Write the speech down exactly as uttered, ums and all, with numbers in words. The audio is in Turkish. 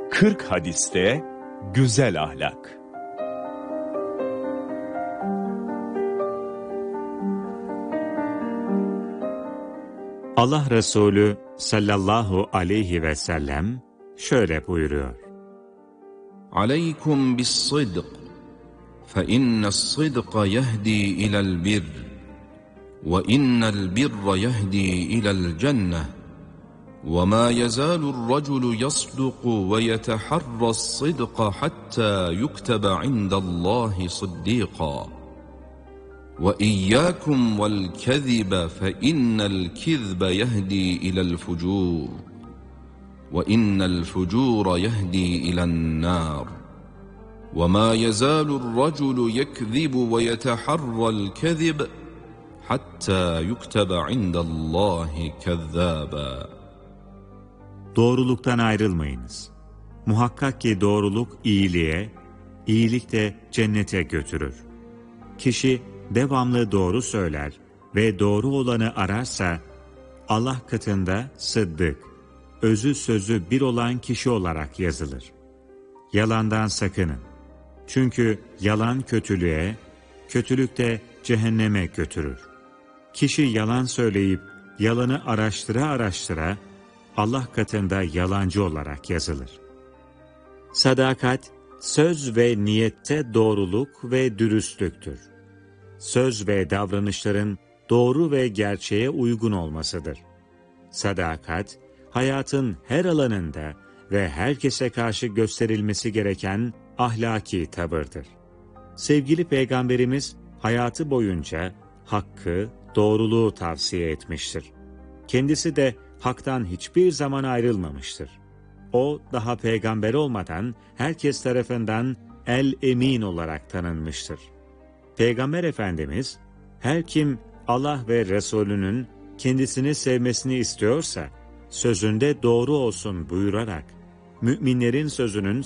kırk hadiste güzel ahlak. Allah Resulü sallallahu aleyhi ve sellem şöyle buyuruyor. Aleykum bis-sıdk fe inne's-sıdka yehdi ila'l birr ve innel birra yehdi ila'l cenneh ve ma yazalur-raculu yasduqu ve yeteharras-sıdka hatta yuktaba indallahi sıddîqa. وَإِيَّاكُمْ وَالْكَذِبَ فَإِنَّ الْكِذْبَ يَهْدِي إِلَى الْفُجُورِ وَإِنَّ الْفُجُورَ يَهْدِي إِلَى النَّارِ وَمَا يَزَالُ الرَّجُلُ يَكْذِبُ وَيَتَحَرَّى الْكَذِبَ حَتَّى يُكْتَبَ عِندَ اللّٰهِ كَذَّابًا. Doğruluktan ayrılmayınız. Muhakkak ki doğruluk iyiliğe, iyilik de cennete götürür. Kişi devamlı doğru söyler ve doğru olanı ararsa, Allah katında sıddık, özü sözü bir olan kişi olarak yazılır. Yalandan sakının. Çünkü yalan kötülüğe, kötülük de cehenneme götürür. Kişi yalan söyleyip yalanı araştıra araştıra, Allah katında yalancı olarak yazılır. Sadakat, söz ve niyette doğruluk ve dürüstlüktür. Söz ve davranışların doğru ve gerçeğe uygun olmasıdır. Sadakat, hayatın her alanında ve herkese karşı gösterilmesi gereken ahlaki tavırdır. Sevgili Peygamberimiz hayatı boyunca hakkı, doğruluğu tavsiye etmiştir. Kendisi de haktan hiçbir zaman ayrılmamıştır. O, daha peygamber olmadan herkes tarafından el-emin olarak tanınmıştır. Peygamber Efendimiz, her kim Allah ve Resulünün kendisini sevmesini istiyorsa, sözünde doğru olsun buyurarak, müminlerin sözünün